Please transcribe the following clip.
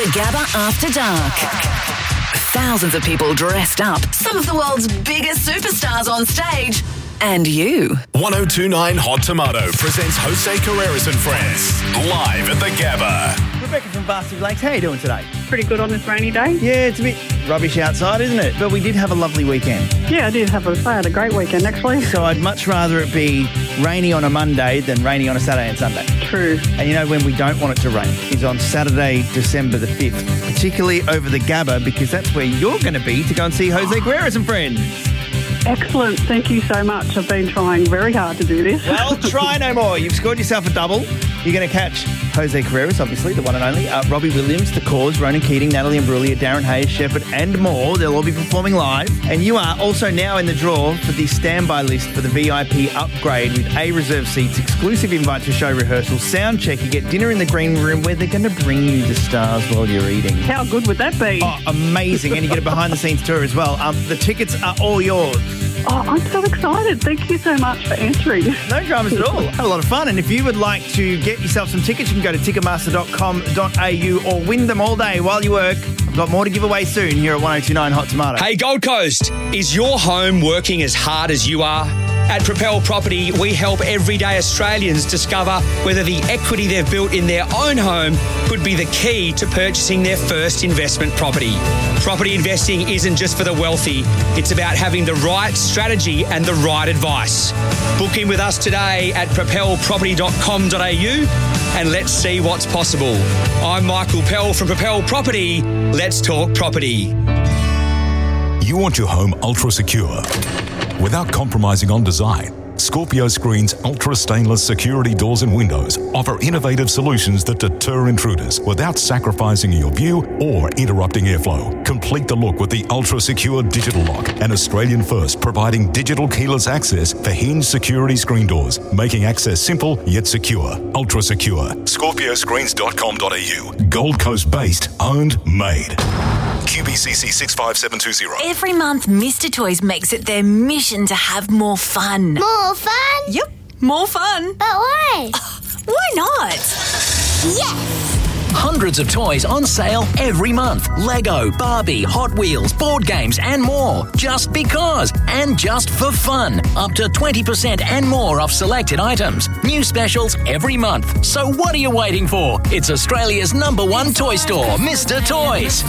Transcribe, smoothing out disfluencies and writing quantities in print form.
The Gabba After Dark. Thousands of people dressed up, some of the world's biggest superstars on stage, and you. 1029 Hot Tomato presents Jose Carreras and Friends live at the Gabba. Rebecca from Varsity Lakes, how are you doing today? Pretty good on this rainy day. Yeah, it's a bit rubbish outside, isn't it? But we did have a lovely weekend. Yeah, I had a great weekend actually. So I'd much rather it be rainy on a Monday than rainy on a Saturday and Sunday. True. And you know when we don't want it to rain is on Saturday, December the 5th, particularly over the Gabba, because that's where you're going to be to go and see Jose Carreras and Friends. Excellent. Thank you so much. I've been trying very hard to do this. Well, try no more. You've scored yourself a double. You're going to catch Jose Carreras, obviously, the one and only, Robbie Williams, The Cause, Ronan Keating, Natalie Imbruglia, Darren Hayes, Shepherd, and more. They'll all be performing live. And you are also now in the draw for the standby list for the VIP upgrade with A reserve seats, exclusive invite to show rehearsal, sound check. You get dinner in the green room where they're going to bring you the stars while you're eating. How good would that be? Oh, amazing. And you get a behind-the-scenes tour as well. The tickets are all yours. Oh, I'm so excited. Thank you so much for answering. No dramas at all. Have a lot of fun. And if you would like to get yourself some tickets, you can go to ticketmaster.com.au or win them all day while you work. I've got more to give away soon here at 1029 Hot Tomato. Hey, Gold Coast, is your home working as hard as you are? At Propel Property, we help everyday Australians discover whether the equity they've built in their own home could be the key to purchasing their first investment property. Property investing isn't just for the wealthy. It's about having the right strategy and the right advice. Book in with us today at propelproperty.com.au and let's see what's possible. I'm Michael Pell from Propel Property. Let's talk property. You want your home ultra secure without compromising on design. Scorpio Screen's ultra stainless security doors and windows offer innovative solutions that deter intruders without sacrificing your view or interrupting airflow. Complete the look with the ultra secure digital lock, an Australian first providing digital keyless access for hinged security screen doors, making access simple yet secure. Ultra secure. ScorpioScreens.com.au. Gold Coast based, owned, made. QBCC 65720. Every month, Mr. Toys makes it their mission to have more fun. More fun? Yep, more fun. But why? Why not? Yes! Hundreds of toys on sale every month. Lego, Barbie, Hot Wheels, board games and more. Just because and just for fun. Up to 20% and more off selected items. New specials every month. So what are you waiting for? It's Australia's #1 toy store, Mr. Toys.